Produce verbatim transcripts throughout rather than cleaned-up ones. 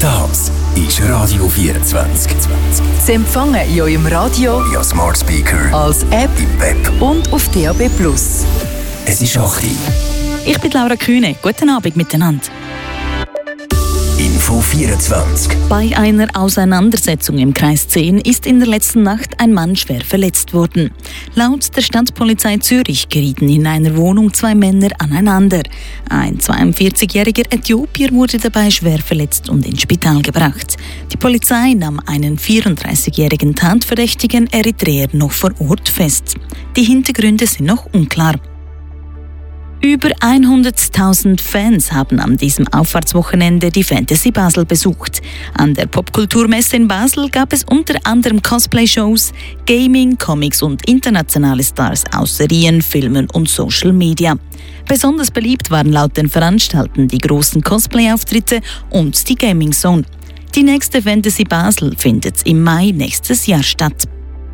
Das ist Radio vierundzwanzig. Sie empfangen in eurem Radio, via Smart Speaker, als App im Web und auf D A B plus. Es ist acht Uhr. Ich bin Laura Kühne. Guten Abend miteinander. Info vierundzwanzig. Bei einer Auseinandersetzung im Kreis zehn ist in der letzten Nacht ein Mann schwer verletzt worden. Laut der Stadtpolizei Zürich gerieten in einer Wohnung zwei Männer aneinander. Ein zweiundvierzigjähriger Äthiopier wurde dabei schwer verletzt und ins Spital gebracht. Die Polizei nahm einen vierunddreißigjährigen Tatverdächtigen Eritreer noch vor Ort fest. Die Hintergründe sind noch unklar. Über hunderttausend Fans haben an diesem Auffahrtswochenende die Fantasy Basel besucht. An der Popkulturmesse in Basel gab es unter anderem Cosplay-Shows, Gaming, Comics und internationale Stars aus Serien, Filmen und Social Media. Besonders beliebt waren laut den Veranstaltern die großen Cosplay-Auftritte und die Gaming Zone. Die nächste Fantasy Basel findet im Mai nächstes Jahr statt.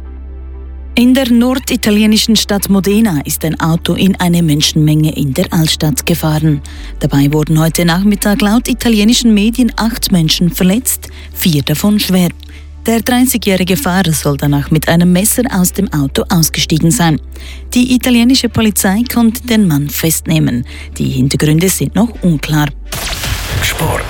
In der norditalienischen Stadt Modena ist ein Auto in eine Menschenmenge in der Altstadt gefahren. Dabei wurden heute Nachmittag laut italienischen Medien acht Menschen verletzt, vier davon schwer. Der dreißigjährige Fahrer soll danach mit einem Messer aus dem Auto ausgestiegen sein. Die italienische Polizei konnte den Mann festnehmen. Die Hintergründe sind noch unklar. Sport.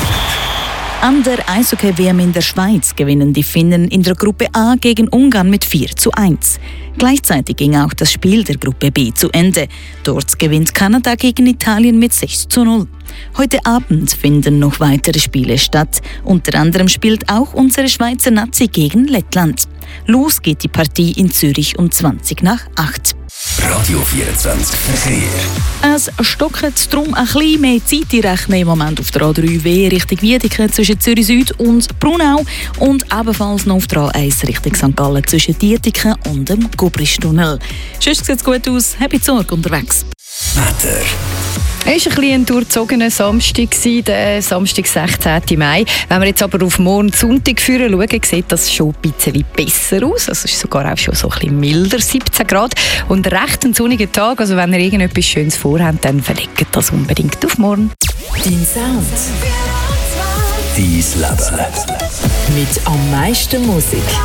An der Eishockey-W M in der Schweiz gewinnen die Finnen in der Gruppe A gegen Ungarn mit vier zu eins. Gleichzeitig ging auch das Spiel der Gruppe B zu Ende. Dort gewinnt Kanada gegen Italien mit sechs zu null. Heute Abend finden noch weitere Spiele statt. Unter anderem spielt auch unsere Schweizer Nazi gegen Lettland. Los geht die Partie in Zürich um zwanzig nach acht. Radio vierundzwanzig Verkehr. Es stockt darum ein bisschen mehr Zeit. Ich rechne im Moment auf der A drei W Richtung Wiedeke zwischen Zürich Süd und Brunau und ebenfalls noch auf der A eins Richtung Sankt Gallen zwischen Dietiken und dem Gubristunnel. Sonst sieht es gut aus. Happy Sorge unterwegs. Wetter. Es war ein, ein durchzogener Samstag, der Samstag, sechzehnten Mai. Wenn wir jetzt aber auf morgen Sonntag führen schauen, sieht das schon ein bisschen besser aus. Also es ist sogar auch schon so ein bisschen milder, siebzehn Grad. Und recht ein sonniger Tag. Also wenn ihr irgendetwas Schönes vorhabt, dann verlegt das unbedingt auf morgen. Dein Sound. Dein Leben. Mit am meisten Musik.